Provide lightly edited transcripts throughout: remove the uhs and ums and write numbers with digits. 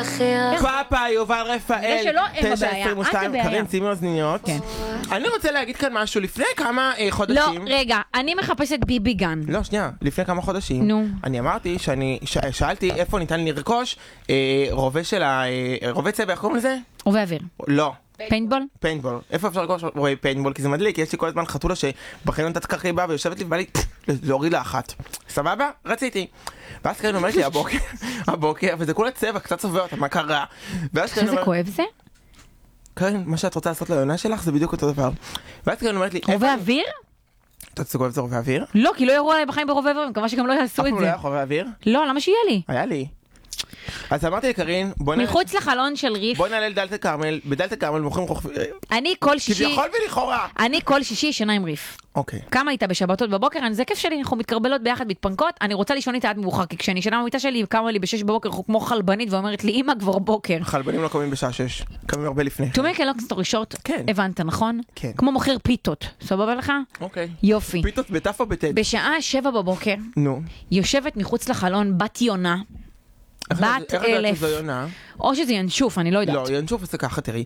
פאפה, יובל רפאל, זה שלא הם הבעיה, את הבעיה. קרין, שימי אוזניות. אני רוצה להגיד כאן משהו, לפני כמה חודשים... לא, רגע, אני מחפשת ביבי גן. לא, שנייה, לפני כמה חודשים, נו. אני אמרתי שאלתי איפה ניתן לרכוש רובה צבע, איך קוראים לזה? רובה אוויר. לא. פיינטבול? פיינטבול. איפה אפשר לרכוש רובה פיינטבול? כי זה מדליק, יש לי כל הזמן חתולה שבחניון תת-קרקעי באה ויושבת לי ובא לי להוריד לה אחת. סבבה? רציתי. ואז קרין אומרת לי הבוקר, וזה כולה צבע, קצת צובע אותה, מה קרה? שזה כואב זה? קרין, מה שאת רוצה לעשות לעונה שלך זה בדיוק אותו דבר. ואז קרין אומרת לי... רובה אוויר? אתה רוצה כואב זה רובה אוויר? לא, כי לא יראו עליי בחיים ברובה אוויר, אני מקווה שגם לא יעשו את אף פעם לא זה. היה רובה אוויר? לא, למה שיהיה לי? היה לי. אז אמרתי לקרין, מחוץ לחלון של ריף. בוא נעלה לדלת הכרמל, בדלת הכרמל מוכרים אני כל שישי... כביכול ולכאורה. אני כל שישי ישנה עם ריף. אוקיי. כמה איתה בשבתות בבוקר, זה כיף שלי, אנחנו מתקרבלות ביחד, מתפנקות, אני רוצה לישון איתה עד מאוחר, כי כשאני ישנה במיטה שלי, היא קמה לי ב-6 בבוקר, כמו חלבנית, ואומרת לי, אמא כבר בוקר. חלבנים לא קמים בשעה 6, קמים הרבה לפני. To make a long story short, כן. הבנת, נכון? כן. כמו מוכר פיתות, סבבה לך? אוקיי. יופי. פיתות בטף או בטד? בשעה 7 בבוקר, נו. יושבת מחוץ לחלון בת יונה, בת איך אלף, זה יונה? או שזה ינשוף, אני לא יודעת. לא, ינשוף עושה ככה, תראי.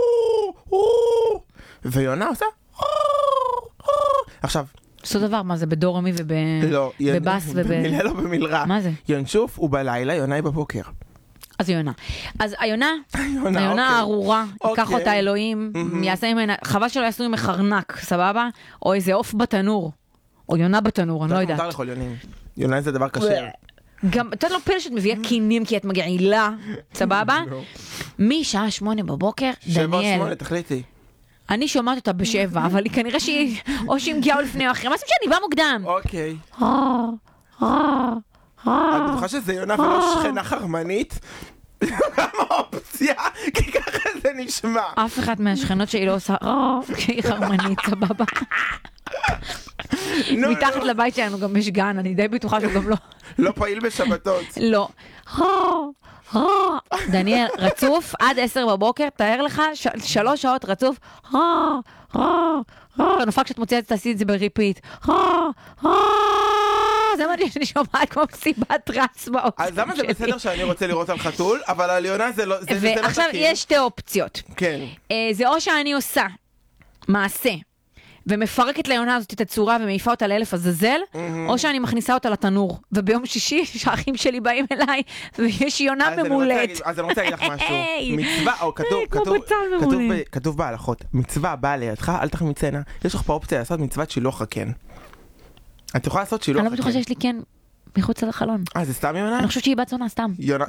ויונה עושה... עכשיו... עשו דבר, מה זה בדורמי ובבאס במילה לא במלרע. מה זה? ינשוף הוא בלילה, יונה היא בבוקר. אז יונה. אז היונה הארורה, ייקח אותה אלוהים, יעשה ממנה, חבל שלא יעשו ממך חרנק, סבבה? או איזה עוף בתנור, או יונה בתנור, אני לא יודעת. מותר לכל יונים. יונה זה דבר קשה. גם, אתה לא פלא שאת מביאה קינים כי את מגעילה, סבבה? משעה 8 בבוקר, 7 או דניאל. 8, תחליטי. אני שומעת אותה ב7, אבל היא כנראה שהיא, או שהיא מגיעה לפני או אחרי, מה זה שאני באה מוקדם? אוקיי. את בטוחה שזה יונה ולא שכנה חרמנית? מה האופציה? כי ככה זה נשמע. אף אחת מהשכנות שהיא לא עושה, שהיא חרמנית, סבבה. מתחת לבית שלנו גם יש גן, אני די בטוחה שהוא גם לא. לא פעיל בשבתות. לא. דניאל, רצוף עד 10 בבוקר, תאר לך 3 שעות רצוף. נופק כשאת מוציאה את זה, תעשי את זה בריפיט. זה מה שאני שומעת כמו מסיבת רץ באופן שלי. אז למה זה בסדר שאני רוצה לראות על חתול, אבל על יונה זה לא תקין. ועכשיו יש 2 אופציות. כן. זה או שאני עושה מעשה ומפרקת ליונה הזאת את הצורה ומעיפה אותה לאלף עזאזל, או שאני מכניסה אותה לתנור, וביום שישי שהאחים שלי באים אליי ויש יונה ממולט. אז אני רוצה להגיד לך משהו, מצווה, או כתוב בהלכות, מצווה באה לידך, אל תחמיא צנע, יש לך פה אופציה לעשות מצוות שילוח הקן. את יכולה לעשות שילוח הקן. אני לא בטוחה שיש לי כן מחוץ לחלון. זה סתם יונה? אני חושבת שהיא בת זונה, סתם. יונה...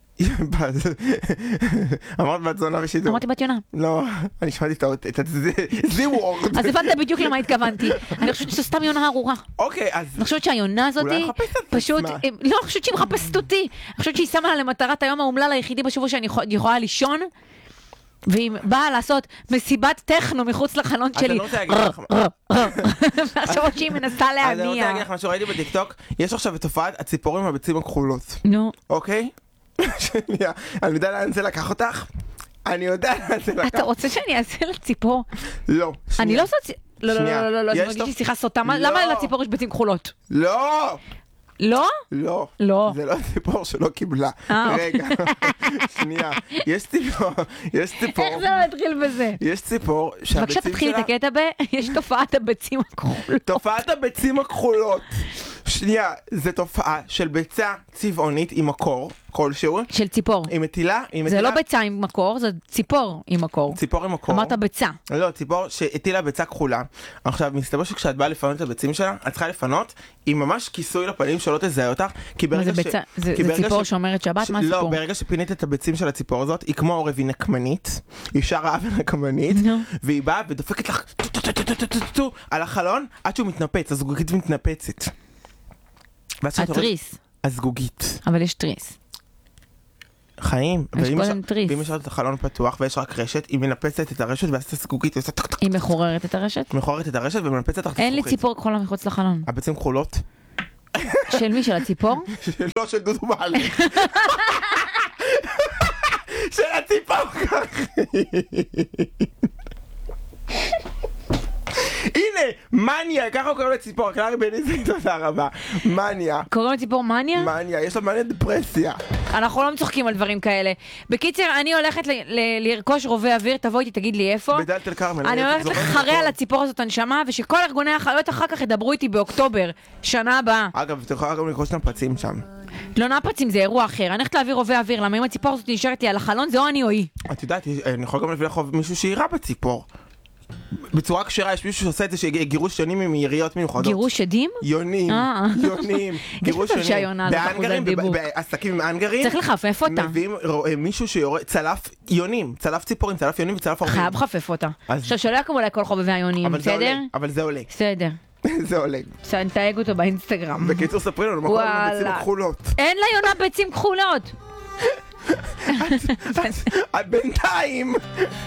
אמרת בת זונה ושידור. אמרתי בת יונה. לא, אני שמעתי את זה וורד. אז הבנת בדיוק למה התכוונתי. אני חושבת שזו סתם יונה ארורה. אוקיי, אז... אני חושבת שהיונה הזאת פשוט... לא, אני חושבת שהיא מחפשת אותי. אני חושבת שהיא שמה לה למטרת היום האומלל היחידי בשבוע שאני יכולה לישון, והיא באה לעשות מסיבת טכנו מחוץ לחלון שלי. אז אני רוצה להגיד לך... עכשיו שהיא מנסה להניע. אז אני רוצה להגיד לך משהו, ראיתי בטיקטוק, יש עכשיו את תופעת הציפורים הביצים הכחולות. נו. אוקיי? שנייה, אני יודע לאן זה לקח אותך? אני יודע לאן זה לקח. אתה רוצה שאני אעשה לציפור? לא, שנייה. אני לא עושה... לא, זה מרגיש לי שיחה סוטה. למה לציפור יש ביצים כחולות? לא! לא? לא. לא. זה לא ציפור שלא קיבלה. רגע, שנייה. יש ציפור. איך זה לא התחיל בזה? יש ציפור שהביצים שלה... בבקשה תתחיל את הקטע יש תופעת הביצים הכחולות. תופעת הביצים הכחולות. שנייה, זה תופעה של ביצה צבעונית עם מקור כלשהו. של ציפור. היא מטילה... זה לא ביצה עם מקור, זה ציפור עם מקור. ציפור עם מקור. אמרת ביצה. לא, ציפור שהטילה ביצה כחולה. עכשיו, מסתבר שכשאת באה לפנות את הביצים שלה, את צריכה לפנות עם ממש כיסוי לפנים שלא תזהה אותך, כי ברגע זה ציפור שאומרת שבת? מה הציפור? לא, ברגע שפינית את הביצים של הציפור הזאת, היא כמו עורב, היא נקמנית, היא שרה ונקמנית, והיא באה ודופקת לך על החלון עד שהוא מתנפץ, הזגוגית מתנפצת. התריס. הזגוגית. אבל יש תריס. חיים. יש קודם תריס. ואם יש את החלון פתוח ויש רק רשת, היא מנפצת את הרשת ואז את הזגוגית, היא עושה טק טק. היא מחוררת את הרשת? מחוררת את הרשת ומנפצת את הזגוגית. אין לי ציפור כחולה מחוץ לחלון. הביצים כחולות? של מי? של הציפור? לא, של דודו בעלך. של הציפור. הנה, מניה, ככה קוראים לציפור, קלרי בניזי, תודה רבה. מניה. קוראים לציפור מניה? מניה, יש לה מניה דפרסיה. אנחנו לא מצוחקים על דברים כאלה. בקיצר, אני הולכת לרכוש רובה אוויר, תבוא איתי, תגיד לי איפה. בדלת אל כרמל. אני הולכת לחרע על הציפור הזאת הנשמה, ושכל ארגוני החיות אחר כך ידברו איתי באוקטובר, שנה הבאה. אגב, אתה יכולה גם לרכוש נפצים שם. לא נפצים, זה אירוע אחר. אני הולכת להביא רובה אוויר, למה אם הציפור הזאת נשארת לי על החלון, זה או אני או היא. את יודעת, אני יכול גם להביא לך מישהו שירה בציפור. בצורה כשרה, יש מישהו שעושה את זה שגירוש יונים עם יריות מיוחדות. גירוש עדים? יונים, יונים, גירוש טוב שהיונה הזאת אחוזי דיבור. בעסקים עם האנגרים, צריך לחפף אותה. מביאים מישהו שיורה, צלף יונים, צלף ציפורים, צלף יונים וצלף עורבים. חייב לחפף אותה. עכשיו שלא יקמו אולי כל חובבי היונים, בסדר? אבל זה עולה. בסדר. זה עולה. בסדר, נתייג אותו באינסטגרם. בקיצור, ספרי לנו, מה קורה עם ביצים הכחולות? אין ליונה ביצים כחולות. בינתיים